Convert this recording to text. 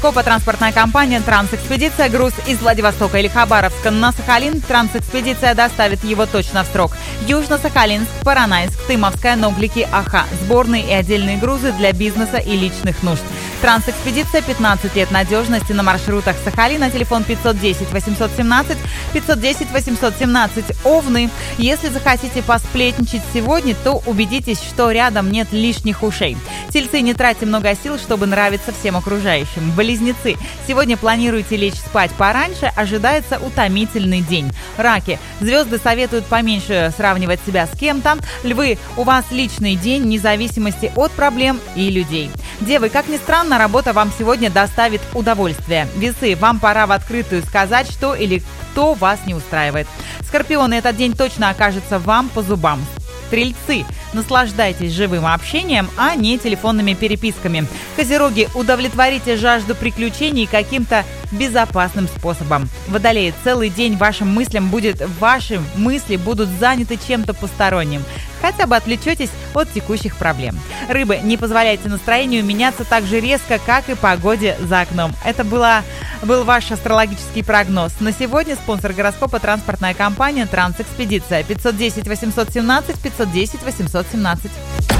Транспортная компания «Трансэкспедиция». Груз из Владивостока или Хабаровска на Сахалин. «Трансэкспедиция» доставит его точно в срок. Южно-Сахалинск, Поронайск, Тымовская, Ногли, Аха. Сборные и отдельные грузы для бизнеса и личных нужд. «Трансэкспедиция» 15 лет надежности на маршрутах Сахалина. Телефон 510 817 510 817. Овны. Если захотите посплетничать сегодня, то убедитесь, что рядом нет лишних ушей. Тельцы, не тратьте много сил, чтобы нравиться всем окружающим. Близнецы. Сегодня планируете лечь спать пораньше, ожидается утомительный день. Раки. Звезды советуют поменьше сравнивать себя с кем-то. Львы. У вас личный день, вне зависимости от проблем и людей. Девы, как ни странно, работа вам сегодня доставит удовольствие. Весы, вам пора в открытую сказать, что или кто вас не устраивает. Скорпионы, этот день точно окажется вам по зубам. Стрельцы, наслаждайтесь живым общением, а не телефонными переписками. Козероги, удовлетворите жажду приключений каким-то безопасным способом. Водолеи, целый день ваши мысли будут заняты чем-то посторонним. Хотя бы отвлечетесь от текущих проблем. Рыбы, не позволяйте настроению меняться так же резко, как и погоде за окном. Это был ваш астрологический прогноз. На сегодня спонсор гороскопа — транспортная компания «Трансэкспедиция». 510 817 510 817.